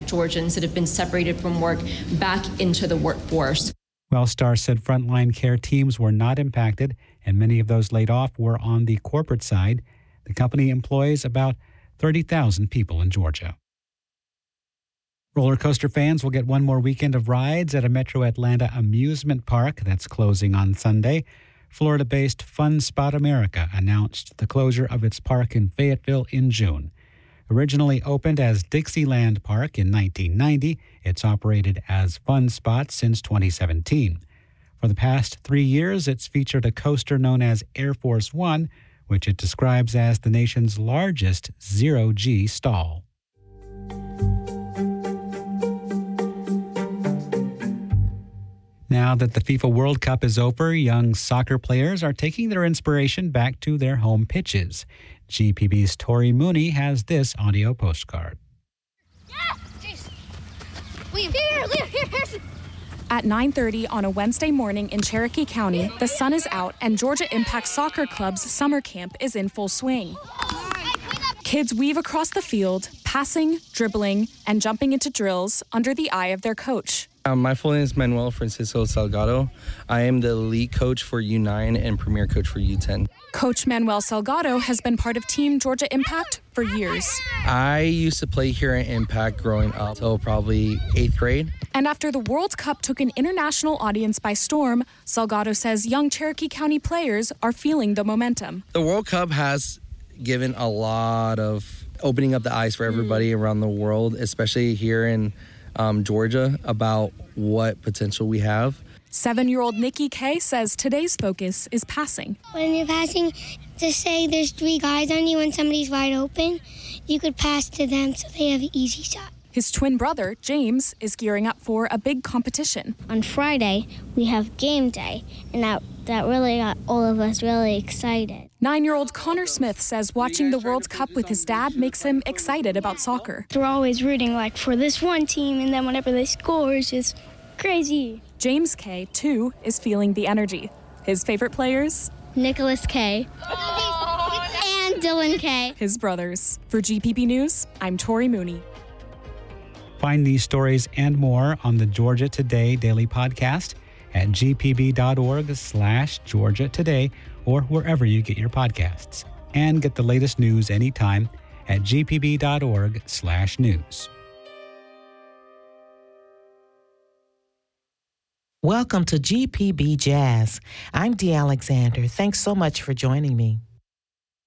Georgians that have been separated from work back into the workforce. Wellstar said frontline care teams were not impacted, and many of those laid off were on the corporate side. The company employs about 30,000 people in Georgia. Roller coaster fans will get one more weekend of rides at a Metro Atlanta amusement park that's closing on Sunday. Florida-based Fun Spot America announced the closure of its park in Fayetteville in June. Originally opened as Dixieland Park in 1990, it's operated as Fun Spot since 2017. For the past 3 years, it's featured a coaster known as Air Force One, which it describes as the nation's largest zero-G stall. Now that the FIFA World Cup is over, young soccer players are taking their inspiration back to their home pitches. GPB's Tori Mooney has this audio postcard. At 9:30 on a Wednesday morning in Cherokee County, the sun is out and Georgia Impact Soccer Club's summer camp is in full swing. Kids weave across the field, passing, dribbling, and jumping into drills under the eye of their coach. My full name is Manuel Francisco Salgado. I am the lead coach for U9 and premier coach for U10. Coach Manuel Salgado has been part of Team Georgia Impact for years. I used to play here at Impact growing up till probably 8th grade. And after the World Cup took an international audience by storm, Salgado says young Cherokee County players are feeling the momentum. The World Cup has given a lot of opening up the eyes for everybody around the world, especially here in Georgia, about what potential we have. 7-year-old Nikki Kay says today's focus is passing. When you're passing, just say there's 3 guys on you and somebody's wide open, you could pass to them so they have an easy shot. His twin brother, James, is gearing up for a big competition. On Friday, we have game day, and that really got all of us really excited. 9-year-old Connor Smith says watching the World Cup with his dad makes him excited about soccer. We're always rooting for this one team, and then whenever they score, it's just crazy. James Kay, too, is feeling the energy. His favorite players? Nicholas Kay and Dylan Kay. His brothers. For GPB News, I'm Tori Mooney. Find these stories and more on the Georgia Today Daily Podcast at gpb.org/Georgia Today or wherever you get your podcasts. And get the latest news anytime at gpb.org/news. Welcome to GPB Jazz. I'm Dee Alexander. Thanks so much for joining me.